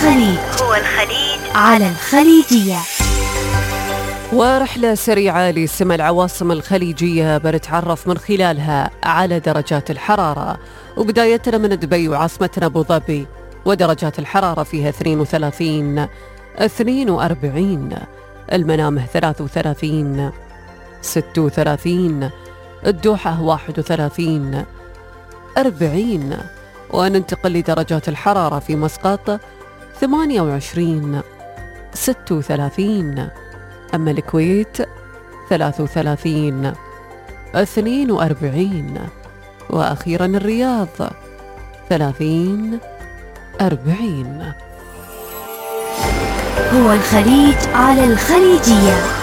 الخليج. على الخليجية. ورحلة سريعة لسمى العواصم الخليجية بنتعرف من خلالها على درجات الحرارة، وبدايتنا من دبي وعاصمتنا أبو ظبي، ودرجات الحرارة فيها 32 42، المنامه 33 36، الدوحة 31 40، وننتقل لدرجات الحرارة في مسقط 28 36، أما الكويت 33 42، وأخيرا الرياض 30 40. هو الخليج على الخليجية.